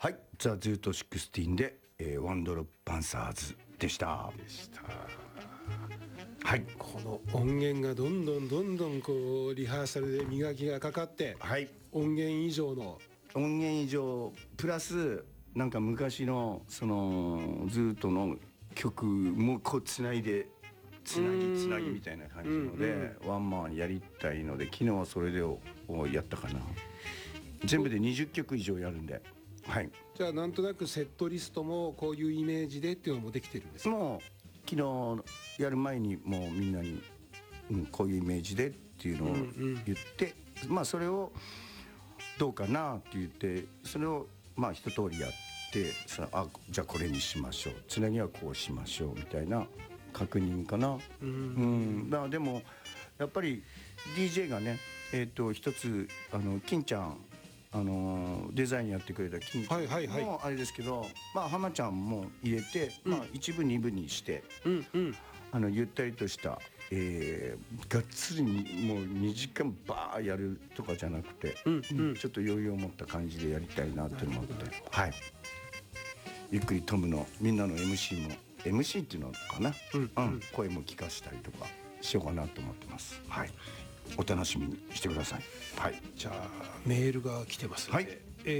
はい、ザ・ズート16で、ワンドロップパンサーズでした。はい、 この音源がどんどんこうリハーサルで磨きがかかって、 はい、 音源以上プラスなんか昔のそのズートの曲もこうつなぎみたいな感じので、ワンマンやりたいので、昨日はそれでやったかな。全部で20曲以上やるんで、はい。 じゃあなんとなくセットリストもこういうイメージでっていうのもできてるんですか？ もう昨日やる前にもうみんなに、こういうイメージでっていうのを言って、まあそれをどうかなって言って、それをまあ一通りやってさ、じゃあこれにしましょう、つなぎはこうしましょうみたいな確認かな。だからでもやっぱり DJ がね、一つ金ちゃんデザインやってくれた金ちゃんもあれですけど、まあ浜ちゃんも入れて、まあ一部二部にして、ゆったりとした、がっつりにもう2時間バーやるとかじゃなくて、ちょっと余裕を持った感じでやりたいなと思って、はい。ゆっくりトムのみんなの MC っていうのかな、声も聞かしたりとかしようかなと思ってます。はい。お楽しみにしてください。はい。 じゃあメールが来てますので、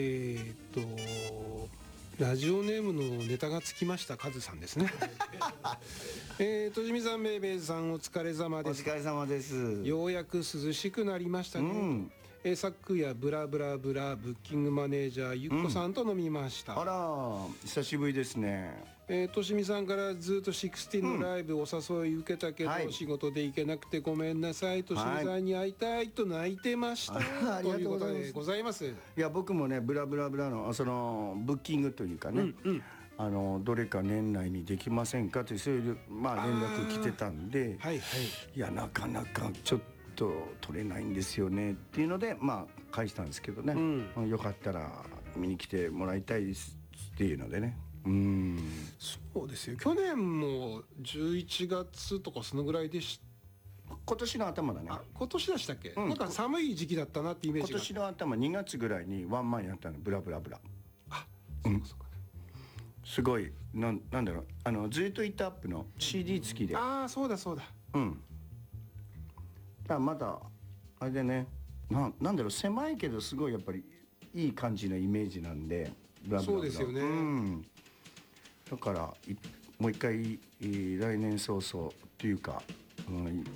ラジオネームのネタがつきましたカズさんですね。とじみさん、めいめいさん、お疲れ様です。 お疲れ様です。 ようやく涼しくなりましたね。昨夜ブラブラブラブッキングマネージャーゆっこさんと飲みました。 あら、久しぶりですね。 としみさんからずっと16のライブお誘い受けたけど、仕事で行けなくてごめんなさい、としみさんに会いたいと泣いてました、ということでございます。 いや僕もね、ブラブラブラのそのブッキングというかね、どれか年内にできませんかとそういう、まあ、連絡来てたんで、いやなかなかちょっと取れないんですよねっていうので、まあ返したんですけどね、よかったら見に来てもらいたいですっていうのでね。 そうですよ、去年も11月とかそのぐらいで今年の頭だね。 今年でしたっけ、なんか寒い時期だったなってイメージが。 今年の頭2月ぐらいにワンマンやったの、ブラブラブラ。 そうか、 すごいなんだろう、ずっとイットアップの CD 付きで、 そうだだからまだあれでね、なんだろう、狭いけどすごいやっぱりいい感じのイメージなんで、ブラブラブラ。 そうですよね、 だからもう一回、来年早々っていうか、